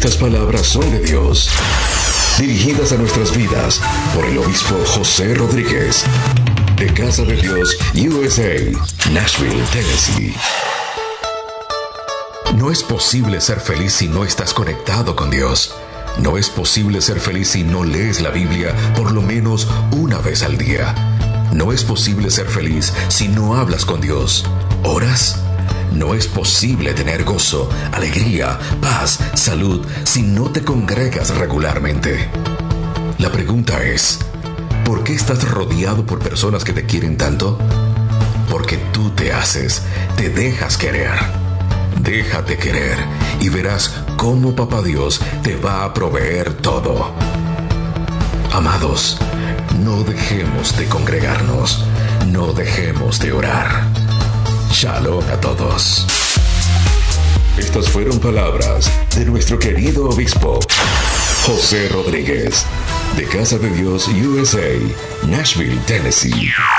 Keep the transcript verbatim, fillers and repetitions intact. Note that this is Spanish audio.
estas palabras son de Dios, dirigidas a nuestras vidas por el obispo José Rodríguez, de Casa de Dios U S A, Nashville, Tennessee. No es posible ser feliz si no estás conectado con Dios. No es posible ser feliz si no lees la Biblia por lo menos una vez al día. No es posible ser feliz si no hablas con Dios. ¿Oras? No es posible tener gozo, alegría, paz, salud si no te congregas regularmente. La pregunta es, ¿por qué estás rodeado por personas que te quieren tanto? Porque tú te haces, te dejas querer. Déjate querer y verás cómo Papá Dios te va a proveer todo. Amados, no dejemos de congregarnos, no dejemos de orar. Shalom a todos. Estas fueron palabras de nuestro querido obispo José Rodríguez, de Casa de Dios U S A, Nashville, Tennessee.